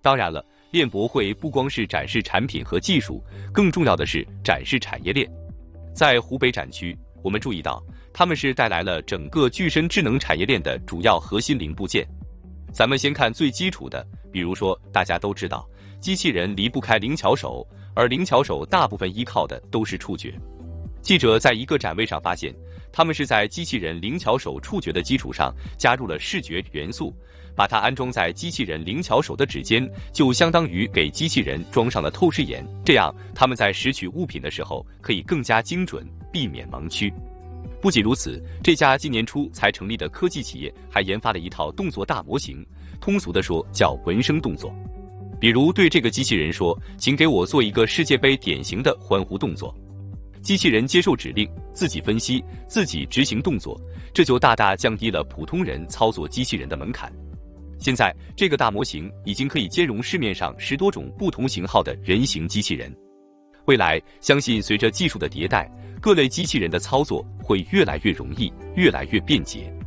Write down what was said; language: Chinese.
当然了，链博会不光是展示产品和技术，更重要的是展示产业链。在湖北展区，我们注意到他们是带来了整个具身智能产业链的主要核心零部件。咱们先看最基础的，比如说大家都知道，机器人离不开灵巧手，而灵巧手大部分依靠的都是触觉。记者在一个展位上发现，他们是在机器人灵巧手触觉的基础上加入了视觉元素，把它安装在机器人灵巧手的指尖，就相当于给机器人装上了透视眼，这样他们在拾取物品的时候可以更加精准，避免盲区。不仅如此，这家今年初才成立的科技企业还研发了一套动作大模型，通俗的说叫闻声动作。比如对这个机器人说，请给我做一个世界杯典型的欢呼动作。机器人接受指令，自己分析，自己执行动作，这就大大降低了普通人操作机器人的门槛。现在这个大模型已经可以兼容市面上10多种不同型号的人形机器人。未来相信随着技术的迭代，各类机器人的操作会越来越容易，越来越便捷。